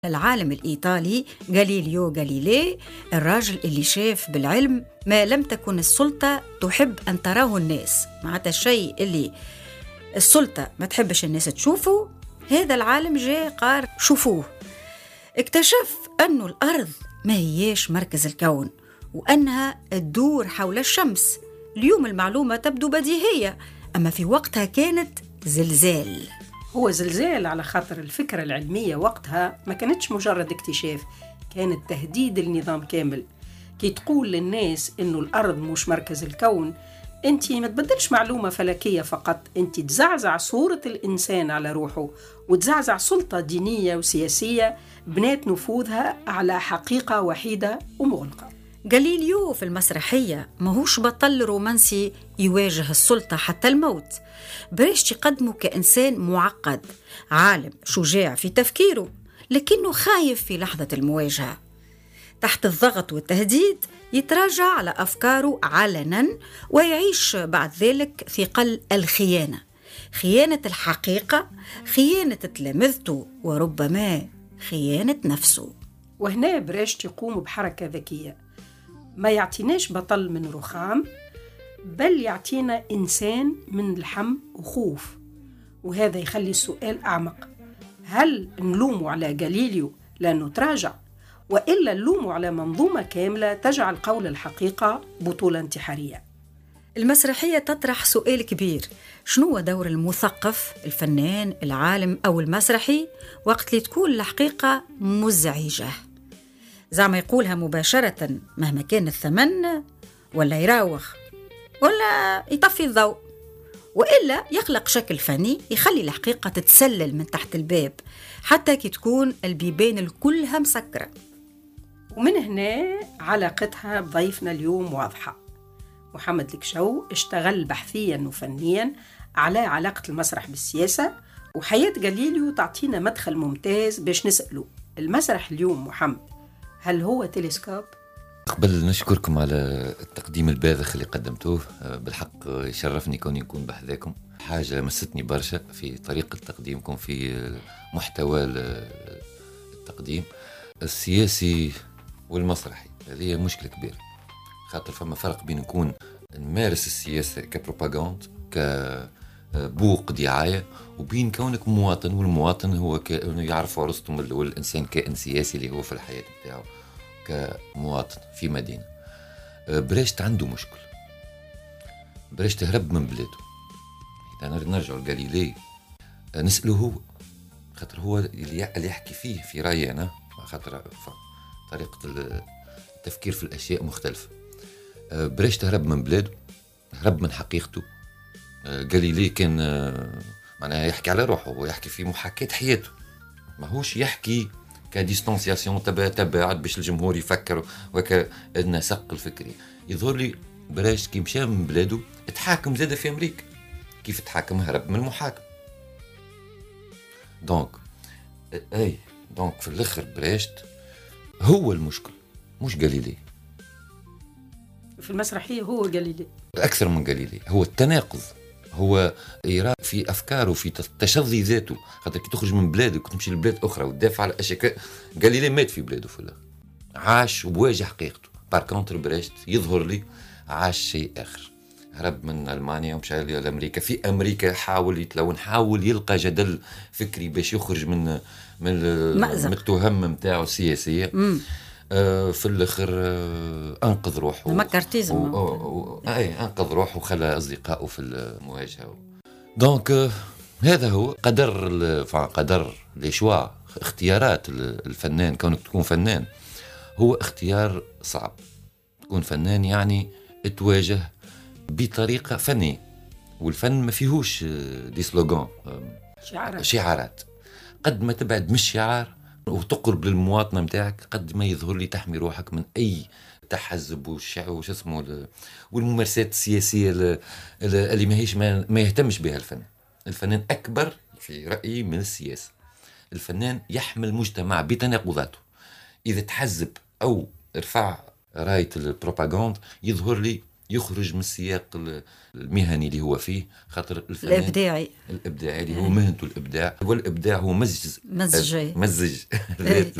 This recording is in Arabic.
العالم الإيطالي غاليليو غاليلي، الراجل اللي شاف بالعلم ما لم تكن السلطة تحب أن تراه الناس، معناتها الشيء اللي السلطة ما تحبش الناس تشوفه، هذا العالم جاء قال شوفوه. اكتشف أنه الأرض ما هيش مركز الكون وأنها تدور حول الشمس. اليوم المعلومة تبدو بديهية، أما في وقتها كانت زلزال. هو زلزال على خاطر الفكرة العلمية وقتها ما كانتش مجرد اكتشاف، كانت تهديد للنظام كامل. كي تقول للناس إنه الأرض مش مركز الكون، أنت ما تبدلش معلومة فلكية فقط، أنت تزعزع صورة الإنسان على روحه وتزعزع سلطة دينية وسياسية بنات نفوذها على حقيقة وحيدة ومغلقة. غاليليو في المسرحية ماهوش بطل رومانسي يواجه السلطة حتى الموت، بريش يقدمه كإنسان معقد، عالم شجاع في تفكيره لكنه خايف في لحظة المواجهة. تحت الضغط والتهديد يتراجع على أفكاره علنا ويعيش بعد ذلك في قل الخيانة، خيانة الحقيقة، خيانة تلامذته، وربما خيانة نفسه. وهنا بريشت يقوم بحركة ذكية، ما يعطيناش بطل من رخام، بل يعطينا إنسان من لحم وخوف. وهذا يخلي السؤال أعمق، هل نلومه على غاليليو لأنه تراجع، وإلا نلومه على منظومة كاملة تجعل قول الحقيقة بطولة انتحارية؟ المسرحية تطرح سؤال كبير، شنو هو دور المثقف، الفنان، العالم أو المسرحي وقت اللي تكون الحقيقة مزعجة؟ زعما يقولها مباشرة مهما كان الثمن، ولا يراوغ، ولا يطفي الضوء، وإلا يخلق شكل فني يخلي الحقيقة تتسلل من تحت الباب حتى كي تكون البيبان الكلها مسكرة. ومن هنا علاقتها بضيفنا اليوم واضحة. محمد الكشو اشتغل بحثيا وفنيا على علاقة المسرح بالسياسة، وحياة غاليليو تعطينا مدخل ممتاز باش نسأله المسرح اليوم محمد هل هو تلسكوب؟ قبل نشكركم على التقديم الباذخ اللي قدمتوه، بالحق يشرفني كوني نكون بحذاكم، حاجة مستني برشا في طريقة تقديمكم في محتوى التقديم السياسي والمسرحي. هذه مشكلة كبيرة، خاطر فما فرق بين نكون نمارس السياسة كبروباغاند كبوق دعاية، وبين كونك مواطن، والمواطن هو يعرف ارسطو والإنسان كائن سياسي اللي هو في الحياة بتاعه كمواطن في مدينة. بريشت عنده مشكل، بريشت هرب من بلاده. إذا نرجع لغاليلي نسأله هو، خاطر هو اللي يحكي فيه في رأيي أنا، خاطر طريقة التفكير في الأشياء مختلفة. بريشت هرب من بلاده، هرب من حقيقته. غاليلي كان معناها يحكي على روحه ويحكي في محاكاة حياته، ماهوش يحكي كديستانسياسيون تباعد باش الجمهور يفكر وكالنسق الفكري. يظهر لي بريشت كي مشى من بلاده اتحاكم زاد في أمريكا. كيف اتحاكم؟ هرب من المحاكم. دونك في الاخر بريشت هو المشكل مش غاليلي. في المسرحية هو غاليلي أكثر من غاليلي، هو التناقض، هو يرى في أفكاره في تشظي ذاته. خاطر كي تخرج من بلادك وتمشي لبلاد أخرى وتدافع على أشياء، غاليلي مات في بلاده في الآخر، عاش وبواجه حقيقته. باركونتر بريشت يظهر لي عاش شيء آخر، هرب من ألمانيا ومشى لأمريكا. في أمريكا حاول يتلون، حاول يلقى جدل فكري باش يخرج من التهم متاعه السياسية. في الاخر انقذ روحه، مكارتيزم انقذ روحه وخلى اصدقائه في المواجهه. دونك هذا هو قدر لشوا اختيارات الفنان. كونك تكون فنان هو اختيار صعب، تكون فنان يعني تواجه بطريقه فنيه، والفن ما فيهوش دي سلوغان شعارات. قد ما تبعد من الشعار وتقرب للمواطنة متاعك، قد ما يظهر لي تحمي روحك من أي تحزب وش اسمه والممارسات السياسية اللي ما يهتمش بها الفن. الفنان أكبر في رأيي من السياسة. الفنان يحمل مجتمع بتناقضاته. إذا تحزب أو ارفع راية البروباغاند يظهر لي يخرج من السياق المهني اللي هو فيه، خاطر الفنان الإبداعي اللي هو مهنته الإبداع، والإبداع هو مزج